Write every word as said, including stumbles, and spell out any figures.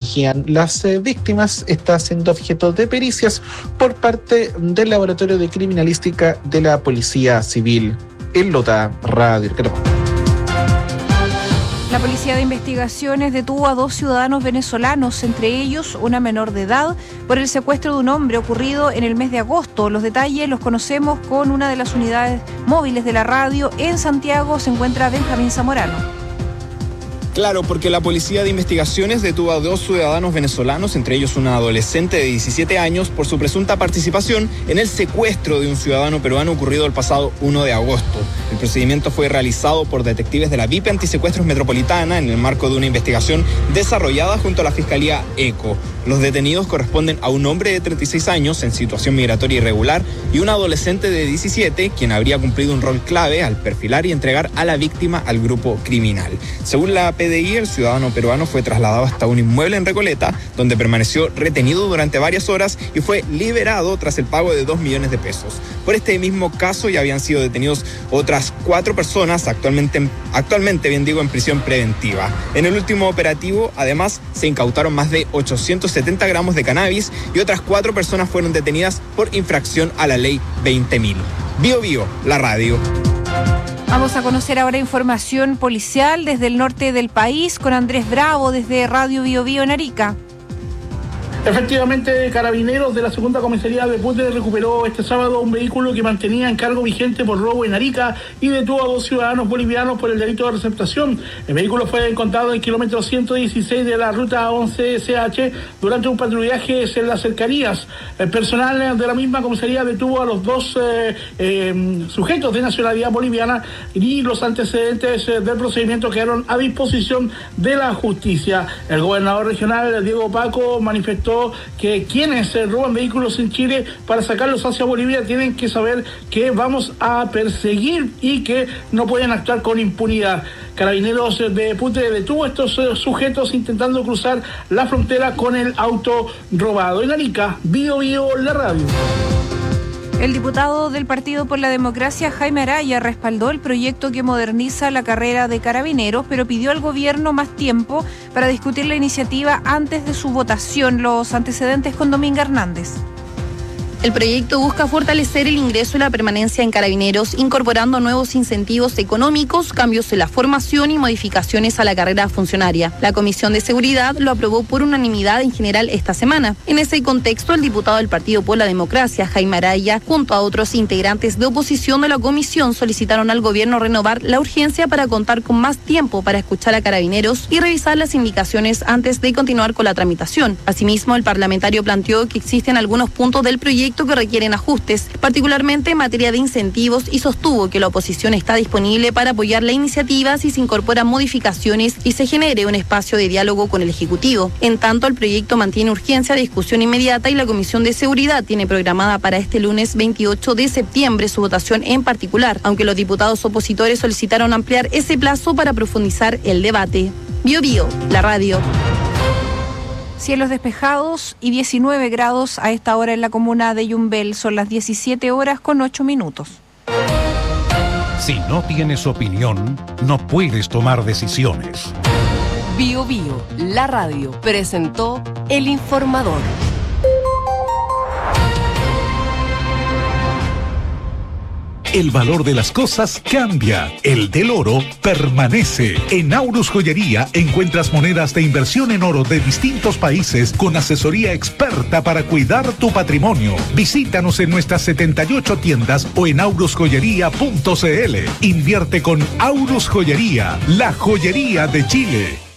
fingían las eh, víctimas está siendo objeto de pericias por parte del Laboratorio de Criminalística de la Policía Civil. En Lota Radio. La Policía de Investigaciones detuvo a dos ciudadanos venezolanos, entre ellos una menor de edad, por el secuestro de un hombre ocurrido en el mes de agosto. Los detalles los conocemos con una de las unidades móviles de la radio. En Santiago se encuentra Benjamín Zamorano. Claro, porque la Policía de Investigaciones detuvo a dos ciudadanos venezolanos, entre ellos una adolescente de diecisiete años, por su presunta participación en el secuestro de un ciudadano peruano ocurrido el pasado primero de agosto. El procedimiento fue realizado por detectives de la V I P Antisecuestros Metropolitana en el marco de una investigación desarrollada junto a la Fiscalía ECO. Los detenidos corresponden a un hombre de treinta y seis años en situación migratoria irregular y un adolescente de diecisiete, quien habría cumplido un rol clave al perfilar y entregar a la víctima al grupo criminal. Según la P D I, el ciudadano peruano fue trasladado hasta un inmueble en Recoleta, donde permaneció retenido durante varias horas y fue liberado tras el pago de dos millones de pesos. Por este mismo caso ya habían sido detenidos otras cuatro personas, actualmente, actualmente bien digo, en prisión preventiva. En el último operativo, además, se incautaron más de ochocientos setenta gramos de cannabis y otras cuatro personas fueron detenidas por infracción a la ley veinte mil. Bio Bio, la radio. Vamos a conocer ahora información policial desde el norte del país con Andrés Bravo desde Radio Bio Bio en Arica. Efectivamente, Carabineros de la segunda comisaría de Pute recuperó este sábado un vehículo que mantenía en cargo vigente por robo en Arica y detuvo a dos ciudadanos bolivianos por el delito de receptación. El vehículo fue encontrado en el kilómetro ciento dieciséis de la ruta once C H durante un patrullaje en las cercanías. El personal de la misma comisaría detuvo a los dos eh, eh, sujetos de nacionalidad boliviana y los antecedentes eh, del procedimiento quedaron a disposición de la justicia. El gobernador regional, Diego Paco, manifestó que quienes roban vehículos en Chile para sacarlos hacia Bolivia tienen que saber que vamos a perseguir y que no pueden actuar con impunidad. Carabineros de Pute detuvo a estos sujetos intentando cruzar la frontera con el auto robado. En Arica, Bio Bio, la radio. El diputado del Partido por la Democracia, Jaime Araya, respaldó el proyecto que moderniza la carrera de carabineros, pero pidió al gobierno más tiempo para discutir la iniciativa antes de su votación. Los antecedentes con Dominga Hernández. El proyecto busca fortalecer el ingreso y la permanencia en Carabineros, incorporando nuevos incentivos económicos, cambios en la formación y modificaciones a la carrera funcionaria. La Comisión de Seguridad lo aprobó por unanimidad en general esta semana. En ese contexto, el diputado del Partido por la Democracia, Jaime Araya, junto a otros integrantes de oposición de la comisión, solicitaron al gobierno renovar la urgencia para contar con más tiempo para escuchar a Carabineros y revisar las indicaciones antes de continuar con la tramitación. Asimismo, el parlamentario planteó que existen algunos puntos del proyecto que requieren ajustes, particularmente en materia de incentivos, y sostuvo que la oposición está disponible para apoyar la iniciativa si se incorporan modificaciones y se genere un espacio de diálogo con el Ejecutivo. En tanto, el proyecto mantiene urgencia de discusión inmediata y la Comisión de Seguridad tiene programada para este lunes veintiocho de septiembre su votación en particular, aunque los diputados opositores solicitaron ampliar ese plazo para profundizar el debate. Bio Bio, la radio. Cielos despejados y diecinueve grados a esta hora en la comuna de Yumbel. Son las diecisiete horas con ocho minutos. Si no tienes opinión, no puedes tomar decisiones. Bio Bio, la radio, presentó El Informador. El valor de las cosas cambia, el del oro permanece. En Aurus Joyería encuentras monedas de inversión en oro de distintos países con asesoría experta para cuidar tu patrimonio. Visítanos en nuestras setenta y ocho tiendas o en aurus joyería punto c l. Invierte con Aurus Joyería, la joyería de Chile.